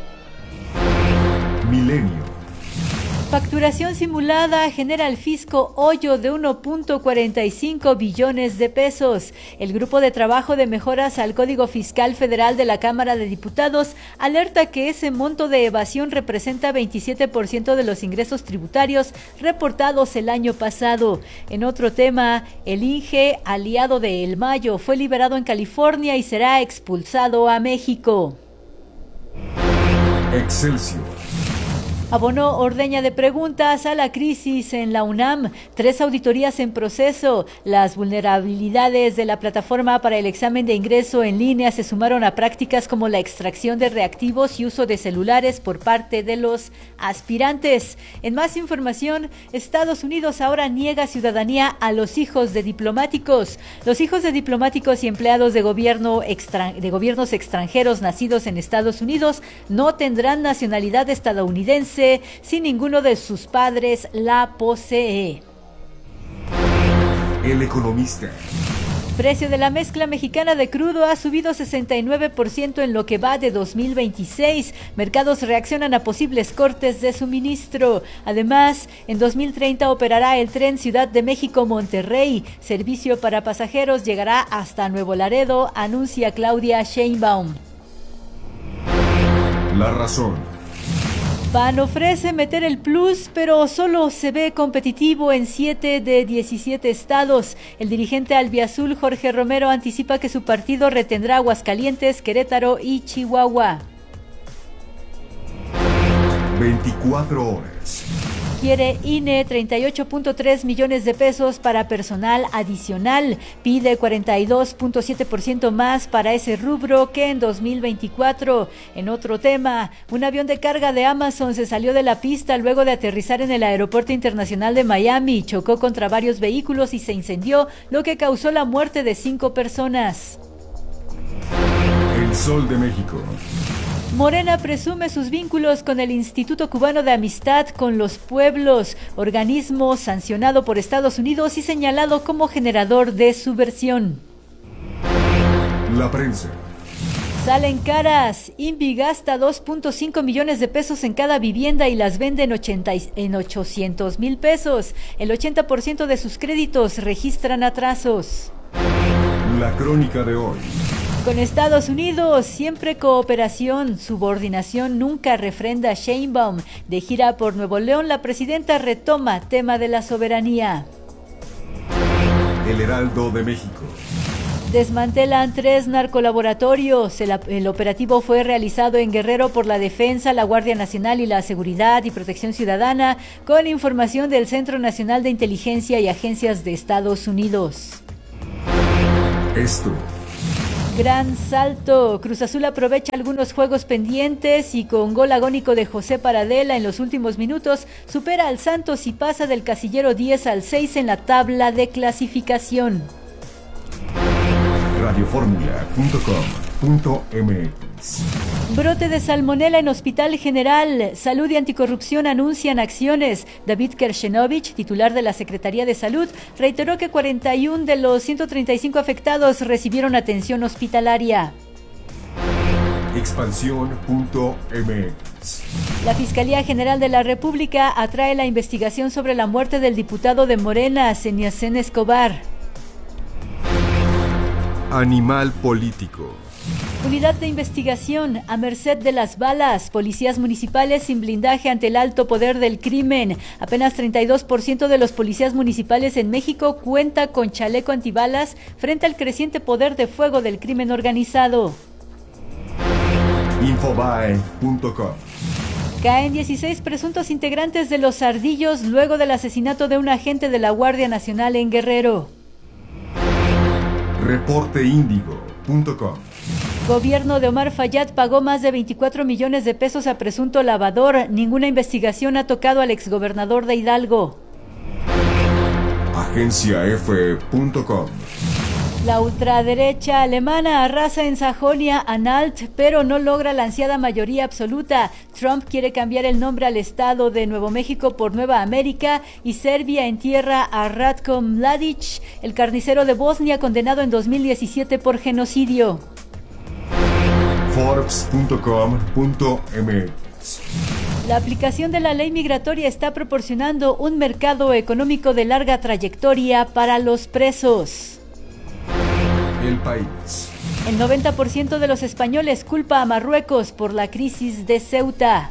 Milenio. Facturación simulada genera al fisco hoyo de 1.45 billones de pesos. El Grupo de Trabajo de Mejoras al Código Fiscal Federal de la Cámara de Diputados alerta que ese monto de evasión representa 27% de los ingresos tributarios reportados el año pasado. En otro tema, el INGE, aliado de El Mayo, fue liberado en California y será expulsado a México. Excelsior. Abonó ordeña de preguntas a la crisis en la UNAM. 3 auditorías en proceso. Las vulnerabilidades de la plataforma para el examen de ingreso en línea se sumaron a prácticas como la extracción de reactivos y uso de celulares por parte de los aspirantes. En más información, Estados Unidos ahora niega ciudadanía a los hijos de diplomáticos. Los hijos de diplomáticos y empleados de gobiernos extranjeros nacidos en Estados Unidos no tendrán nacionalidad estadounidense si ninguno de sus padres la posee. El Economista. Precio de la mezcla mexicana de crudo ha subido 69% en lo que va de 2026. Mercados reaccionan a posibles cortes de suministro. Además, en 2030 operará el tren Ciudad de México-Monterrey. Servicio para pasajeros llegará hasta Nuevo Laredo, anuncia Claudia Sheinbaum. La Razón. PAN ofrece meter el plus, pero solo se ve competitivo en 7 de 17 estados. El dirigente albiazul Jorge Romero anticipa que su partido retendrá Aguascalientes, Querétaro y Chihuahua. 24 horas. Quiere INE 38.3 millones de pesos para personal adicional. Pide 42.7% más para ese rubro que en 2024. En otro tema, un avión de carga de Amazon se salió de la pista luego de aterrizar en el Aeropuerto Internacional de Miami. Chocó contra varios vehículos y se incendió, lo que causó la muerte de 5 personas. El Sol de México. Morena presume sus vínculos con el Instituto Cubano de Amistad con los Pueblos, organismo sancionado por Estados Unidos y señalado como generador de subversión. La prensa. Salen caras. INVI gasta 2.5 millones de pesos en cada vivienda y las vende en 800,000 pesos. El 80% de sus créditos registran atrasos. La crónica de hoy. Con Estados Unidos, siempre cooperación, subordinación nunca, refrenda Sheinbaum. De gira por Nuevo León, la presidenta retoma tema de la soberanía. El Heraldo de México. Desmantelan 3 narcolaboratorios. El operativo fue realizado en Guerrero por la Defensa, la Guardia Nacional y la Seguridad y Protección Ciudadana, con información del Centro Nacional de Inteligencia y agencias de Estados Unidos. Esto. Gran salto. Cruz Azul aprovecha algunos juegos pendientes y con gol agónico de José Paradela en los últimos minutos supera al Santos y pasa del casillero 10 al 6 en la tabla de clasificación. Radioformula.com.mx. Brote de salmonela en Hospital General. Salud y Anticorrupción anuncian acciones. David Kershenovich, titular de la Secretaría de Salud, reiteró que 41 de los 135 afectados recibieron atención hospitalaria. Expansión.mx. La Fiscalía General de la República atrae la investigación sobre la muerte del diputado de Morena, Seniacén Escobar. Animal político. Unidad de investigación a merced de las balas. Policías municipales sin blindaje ante el alto poder del crimen. Apenas 32% de los policías municipales en México cuenta con chaleco antibalas frente al creciente poder de fuego del crimen organizado. Infobae.com. Caen 16 presuntos integrantes de los Ardillos luego del asesinato de un agente de la Guardia Nacional en Guerrero. Reporteindigo.com. Gobierno de Omar Fayad pagó más de 24 millones de pesos a presunto lavador. Ninguna investigación ha tocado al exgobernador de Hidalgo. Agenciaf.com. La ultraderecha alemana arrasa en Sajonia-Anhalt, pero no logra la ansiada mayoría absoluta. Trump quiere cambiar el nombre al estado de Nuevo México por Nueva América y Serbia entierra a Ratko Mladic, el carnicero de Bosnia condenado en 2017 por genocidio. Forbes.com.mx. La aplicación de la ley migratoria está proporcionando un mercado económico de larga trayectoria para los presos. El País. El 90% de los españoles culpa a Marruecos por la crisis de Ceuta.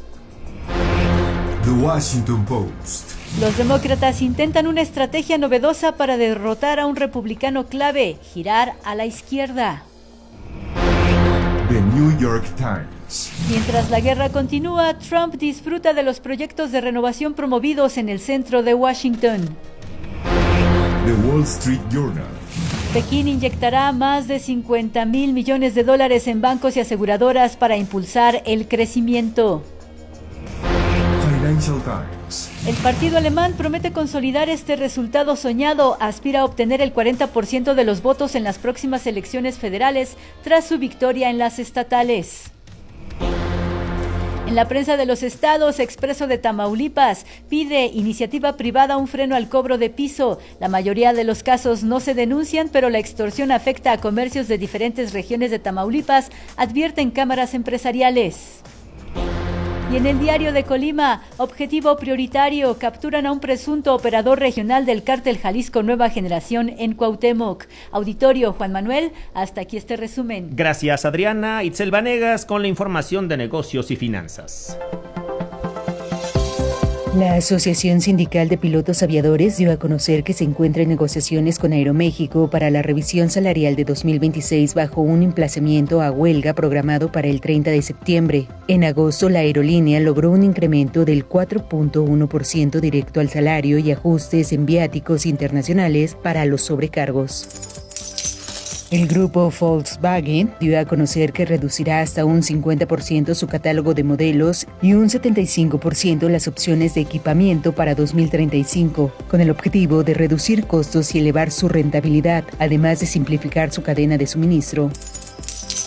The Washington Post. Los demócratas intentan una estrategia novedosa para derrotar a un republicano clave, girar a la izquierda. The New York Times. Mientras la guerra continúa, Trump disfruta de los proyectos de renovación promovidos en el centro de Washington. The Wall Street Journal. Pekín inyectará más de 50,000 millones de dólares en bancos y aseguradoras para impulsar el crecimiento. Financial Times. El partido alemán promete consolidar este resultado soñado, aspira a obtener el 40% de los votos en las próximas elecciones federales tras su victoria en las estatales. En la prensa de los estados, Expreso de Tamaulipas pide iniciativa privada un freno al cobro de piso. La mayoría de los casos no se denuncian, pero la extorsión afecta a comercios de diferentes regiones de Tamaulipas, advierten cámaras empresariales. Y en el Diario de Colima, objetivo prioritario, capturan a un presunto operador regional del cártel Jalisco Nueva Generación en Cuauhtémoc. Auditorio, Juan Manuel, hasta aquí este resumen. Gracias, Adriana. Itzel Vanegas con la información de negocios y finanzas. La Asociación Sindical de Pilotos Aviadores dio a conocer que se encuentra en negociaciones con Aeroméxico para la revisión salarial de 2026 bajo un emplazamiento a huelga programado para el 30 de septiembre. En agosto, la aerolínea logró un incremento del 4.1% directo al salario y ajustes en viáticos internacionales para los sobrecargos. El grupo Volkswagen dio a conocer que reducirá hasta un 50% su catálogo de modelos y un 75% las opciones de equipamiento para 2035, con el objetivo de reducir costos y elevar su rentabilidad, además de simplificar su cadena de suministro.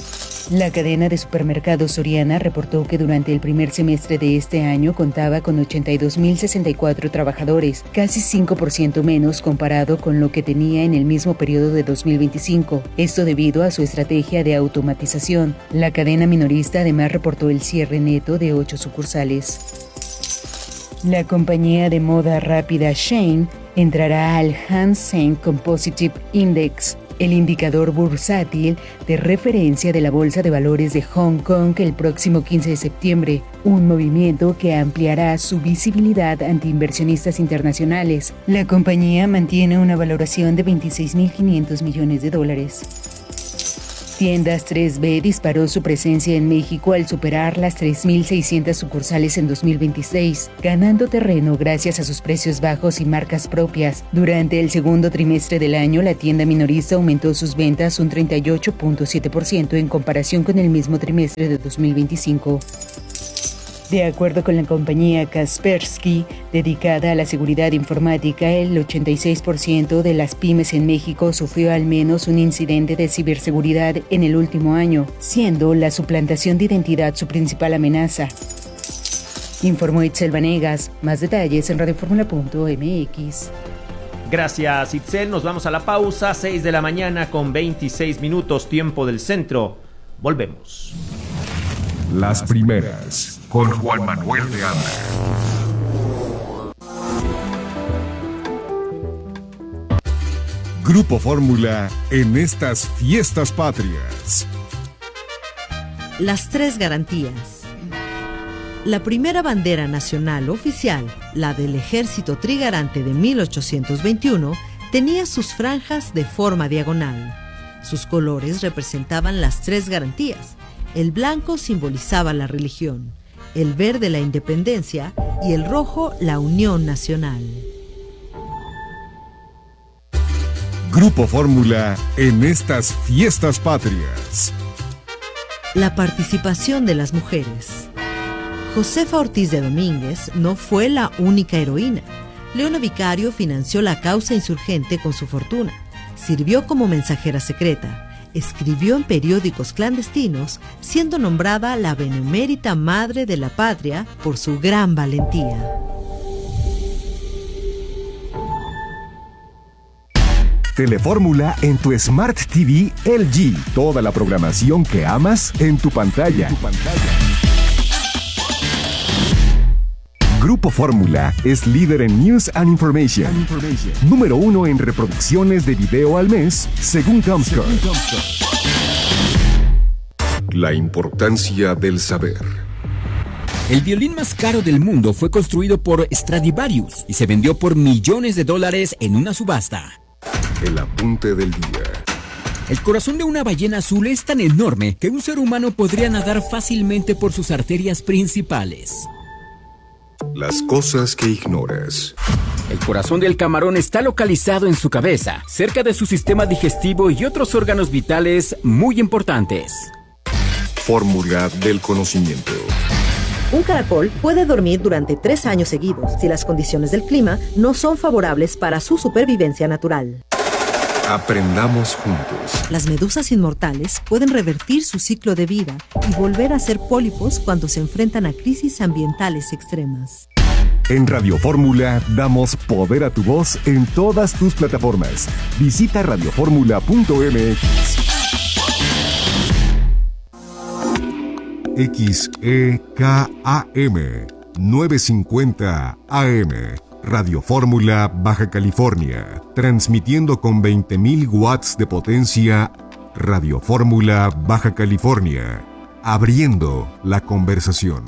La cadena de supermercados Soriana reportó que durante el primer semestre de este año contaba con 82.064 trabajadores, casi 5% menos comparado con lo que tenía en el mismo periodo de 2025. Esto debido a su estrategia de automatización. La cadena minorista además reportó el cierre neto de 8 sucursales. La compañía de moda rápida Shein entrará al Hang Seng Composite Index, el indicador bursátil de referencia de la Bolsa de Valores de Hong Kong, el próximo 15 de septiembre, un movimiento que ampliará su visibilidad ante inversionistas internacionales. La compañía mantiene una valoración de $26.500 millones. Tiendas 3B disparó su presencia en México al superar las 3.600 sucursales en 2026, ganando terreno gracias a sus precios bajos y marcas propias. Durante el segundo trimestre del año, la tienda minorista aumentó sus ventas un 38.7% en comparación con el mismo trimestre de 2025. De acuerdo con la compañía Kaspersky, dedicada a la seguridad informática, el 86% de las pymes en México sufrió al menos un incidente de ciberseguridad en el último año, siendo la suplantación de identidad su principal amenaza. Informó Itzel Vanegas. Más detalles en radioformula.mx. Gracias, Itzel. Nos vamos a la pausa. 6 de la mañana con 26 minutos, tiempo del centro. Volvemos. Las primeras, con Juan Manuel de Anda. Grupo Fórmula en estas fiestas patrias. Las 3 garantías. La primera bandera nacional oficial, la del Ejército Trigarante de 1821, tenía sus franjas de forma diagonal. Sus colores representaban las 3 garantías. El blanco simbolizaba la religión, el verde la independencia y el rojo la unión nacional. Grupo Fórmula en estas fiestas patrias. La participación de las mujeres. Josefa Ortiz de Domínguez no fue la única heroína. Leona Vicario financió la causa insurgente con su fortuna. Sirvió como mensajera secreta. Escribió en periódicos clandestinos, siendo nombrada la benemérita madre de la patria por su gran valentía. Telefórmula en tu Smart TV LG. Toda la programación que amas en tu pantalla. Grupo Fórmula es líder en News and Information. Número 1 en reproducciones de video al mes, según Comscore. La importancia del saber. El violín más caro del mundo fue construido por Stradivarius y se vendió por millones de dólares en una subasta. El apunte del día. El corazón de una ballena azul es tan enorme que un ser humano podría nadar fácilmente por sus arterias principales. Las cosas que ignoras. El corazón del camarón está localizado en su cabeza, cerca de su sistema digestivo y otros órganos vitales muy importantes. Fórmula del conocimiento. Un caracol puede dormir durante 3 años seguidos si las condiciones del clima no son favorables para su supervivencia natural. Aprendamos juntos. Las medusas inmortales pueden revertir su ciclo de vida y volver a ser pólipos cuando se enfrentan a crisis ambientales extremas. En Radio Fórmula damos poder a tu voz en todas tus plataformas. Visita radioformula.mx. XEKAM 950 AM. Radio Fórmula, Baja California, transmitiendo con 20.000 watts de potencia. Radio Fórmula, Baja California, abriendo la conversación.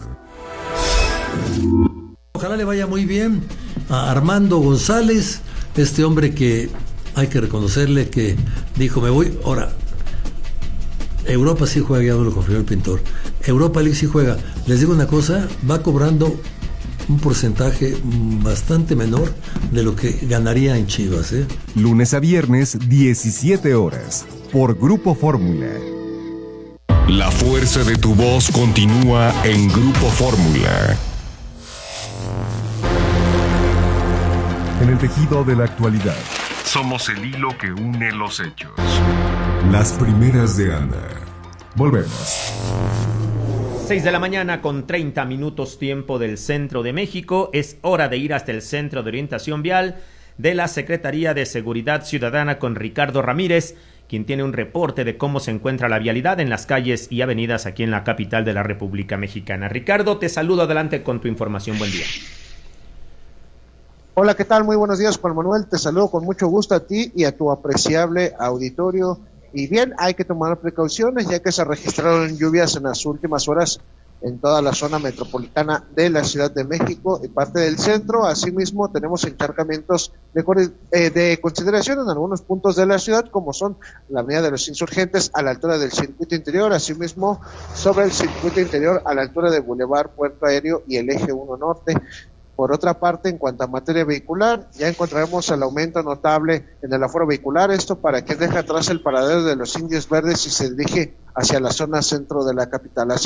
Ojalá le vaya muy bien a Armando González, este hombre que hay que reconocerle que dijo, me voy. Ahora, Europa sí juega, ya no lo confirmó el pintor. Europa League sí juega. Les digo una cosa, va cobrando un porcentaje bastante menor de lo que ganaría en Chivas, ¿eh? Lunes a viernes, 17 horas, por Grupo Fórmula. La fuerza de tu voz continúa en Grupo Fórmula. En el tejido de la actualidad, somos el hilo que une los hechos. Las primeras de Anda. Volvemos. 6 de la mañana con 30 minutos tiempo del centro de México. Es hora de ir hasta el Centro de Orientación Vial de la Secretaría de Seguridad Ciudadana con Ricardo Ramírez, quien tiene un reporte de cómo se encuentra la vialidad en las calles y avenidas aquí en la capital de la República Mexicana. Ricardo, te saludo, adelante con tu información. Buen día. Hola, ¿qué tal? Muy buenos días, Juan Manuel. Te saludo con mucho gusto a ti y a tu apreciable auditorio. Y bien, hay que tomar precauciones ya que se registraron lluvias en las últimas horas en toda la zona metropolitana de la Ciudad de México y parte del centro. Asimismo, tenemos encharcamientos de consideración en algunos puntos de la ciudad, como son la Avenida de los Insurgentes a la altura del Circuito Interior, asimismo sobre el Circuito Interior a la altura de Boulevard Puerto Aéreo y el Eje 1 Norte. Por otra parte, en cuanto a materia vehicular, ya encontraremos el aumento notable en el aforo vehicular, esto para quien deja atrás el paradero de los Indios Verdes y se dirige hacia la zona centro de la capital.